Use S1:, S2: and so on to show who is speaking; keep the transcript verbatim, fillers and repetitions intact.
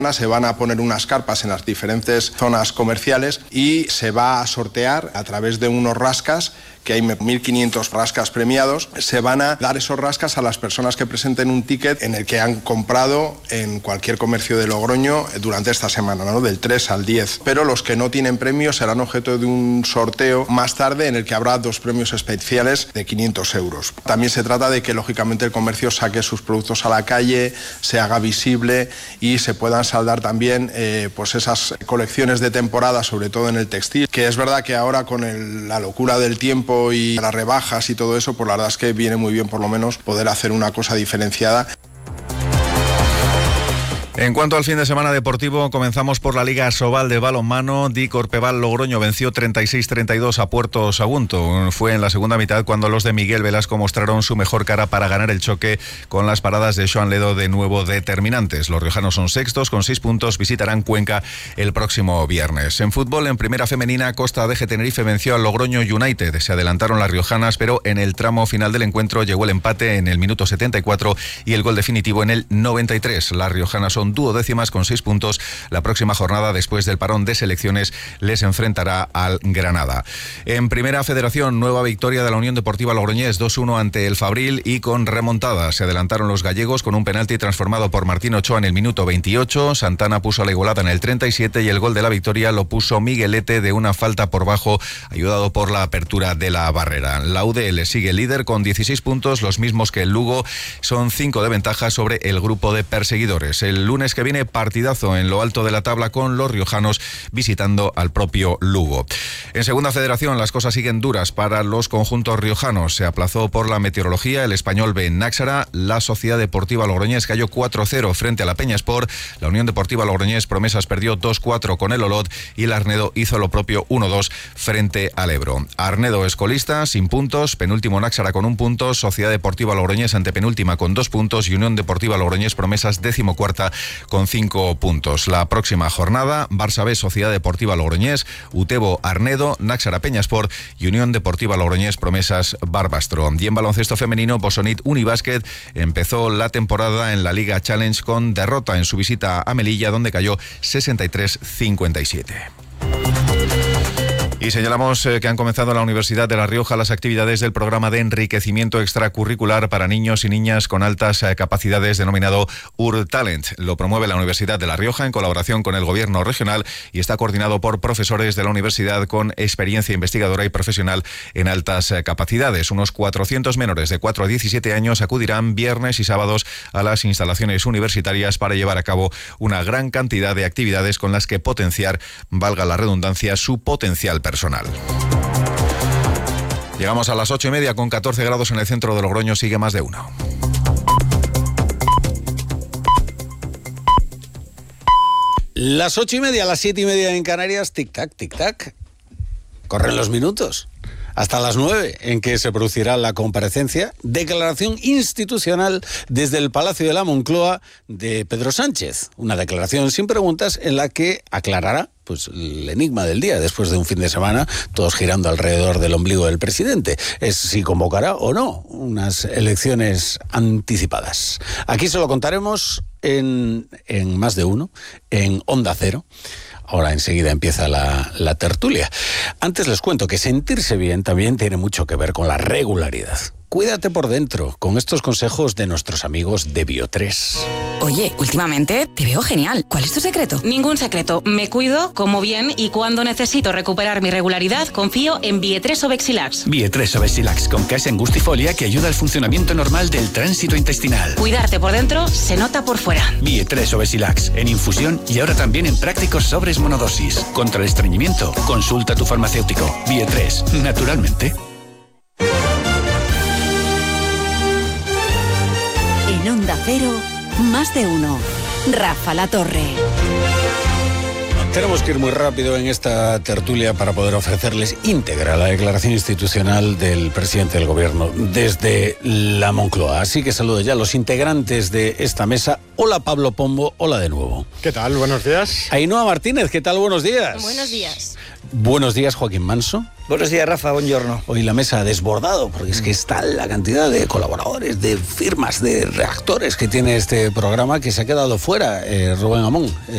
S1: Se van a poner unas carpas en las diferentes zonas comerciales y se va a sortear a través de unos rascas, que hay mil quinientos rascas premiados. Se van a dar esos rascas a las personas que presenten un ticket en el que han comprado en cualquier comercio de Logroño durante esta semana, ¿no? Del tres al diez. Pero los que no tienen premios serán objeto de un sorteo más tarde en el que habrá dos premios especiales de quinientos euros. También se trata de que lógicamente el comercio saque sus productos a la calle, se haga visible y se puedan saldar también eh, pues esas colecciones de temporada, sobre todo en el textil, que es verdad que ahora con el, la locura del tiempo y las rebajas y todo eso, pues la verdad es que viene muy bien por lo menos poder hacer una cosa diferenciada.
S2: En cuanto al fin de semana deportivo, comenzamos por la Liga Asobal de balonmano. Dic Orpeval Logroño venció treinta y seis treinta y dos a Puerto Sagunto. Fue en la segunda mitad cuando los de Miguel Velasco mostraron su mejor cara para ganar el choque, con las paradas de Joan Ledo de nuevo determinantes. Los riojanos son sextos con seis puntos, visitarán Cuenca el próximo viernes. En fútbol, en primera femenina, Costa de Tenerife venció al Logroño United. Se adelantaron las riojanas, pero en el tramo final del encuentro llegó el empate en el minuto setenta y cuatro y el gol definitivo en el noventa y tres. Las riojanas son duodécimas con seis puntos. La próxima jornada, después del parón de selecciones, les enfrentará al Granada. En primera federación, nueva victoria de la Unión Deportiva Logroñés, dos uno ante el Fabril y con remontada. Se adelantaron los gallegos con un penalti transformado por Martín Ochoa en el minuto veintiocho. Santana puso la igualada en el treinta y siete y el gol de la victoria lo puso Miguelete de una falta por bajo, ayudado por la apertura de la barrera. La U D L sigue líder con dieciséis puntos, los mismos que el Lugo. Son cinco de ventaja sobre el grupo de perseguidores. El lunes que viene, partidazo en lo alto de la tabla con los riojanos visitando al propio Lugo. En segunda federación, las cosas siguen duras para los conjuntos riojanos. Se aplazó por la meteorología el Español B en Náxara. La Sociedad Deportiva Logroñés cayó cuatro cero frente a la Peña Sport. La Unión Deportiva Logroñés Promesas perdió dos cuatro con el Olot y el Arnedo hizo lo propio uno dos frente al Ebro. Arnedo es colista sin puntos, penúltimo Náxara con un punto, Sociedad Deportiva Logroñés antepenúltima con dos puntos y Unión Deportiva Logroñés Promesas decimocuarta con cinco puntos. La próxima jornada, Barça B, Sociedad Deportiva Logroñés, Utebo Arnedo, Náxara Peñasport y Unión Deportiva Logroñés Promesas Barbastro. Y en baloncesto femenino, Bosonit Unibásquet empezó la temporada en la Liga Challenge con derrota en su visita a Melilla, donde cayó sesenta y tres cincuenta y siete. Y señalamos eh, que han comenzado en la Universidad de La Rioja las actividades del programa de enriquecimiento extracurricular para niños y niñas con altas eh, capacidades denominado U R Talent. Lo promueve la Universidad de La Rioja en colaboración con el Gobierno regional y está coordinado por profesores de la universidad con experiencia investigadora y profesional en altas eh, capacidades. Unos cuatrocientos menores de cuatro a diecisiete años acudirán viernes y sábados a las instalaciones universitarias para llevar a cabo una gran cantidad de actividades con las que potenciar, valga la redundancia, su potencial personal. personal. Llegamos a las ocho y media con catorce grados en el centro de Logroño. Sigue Más de Uno.
S3: Las ocho y media, las siete y media en Canarias. Tic tac, tic tac. Corren los minutos. Hasta las nueve, en que se producirá la comparecencia, declaración institucional desde el Palacio de la Moncloa de Pedro Sánchez. Una declaración sin preguntas en la que aclarará pues el enigma del día, después de un fin de semana todos girando alrededor del ombligo del presidente. Es si convocará o no unas elecciones anticipadas. Aquí se lo contaremos en, en Más de Uno, en Onda Cero. Ahora enseguida empieza la, la tertulia. Antes les cuento que sentirse bien también tiene mucho que ver con la regularidad. Cuídate por dentro con estos consejos de nuestros amigos de Bio tres.
S4: Oye, últimamente te veo genial. ¿Cuál es tu secreto?
S5: Ningún secreto. Me cuido, como bien y cuando necesito recuperar mi regularidad, confío en Bio tres Obexilax.
S6: Bio tres Obexilax con case angustifolia que ayuda al funcionamiento normal del tránsito intestinal.
S5: Cuidarte por dentro se nota por fuera.
S6: Bio tres Obexilax en infusión y ahora también en prácticos sobres monodosis. Contra el estreñimiento, consulta a tu farmacéutico. Bio tres, naturalmente.
S7: En Onda Cero, Más de Uno. Rafa La Torre.
S3: Tenemos que ir muy rápido en esta tertulia para poder ofrecerles íntegra la declaración institucional del presidente del Gobierno desde la Moncloa. Así que saludo ya a los integrantes de esta mesa. Hola Pablo Pombo, hola de nuevo.
S8: ¿Qué tal? Buenos días.
S3: Ainhoa Martínez, ¿qué tal? Buenos días.
S9: Buenos días.
S3: Buenos días, Joaquín Manso.
S10: Buenos días, Rafa, buongiorno.
S3: Hoy la mesa ha desbordado, porque es que está la cantidad de colaboradores, de firmas, de reactores que tiene este programa, que se ha quedado fuera, eh, Rubén Amón.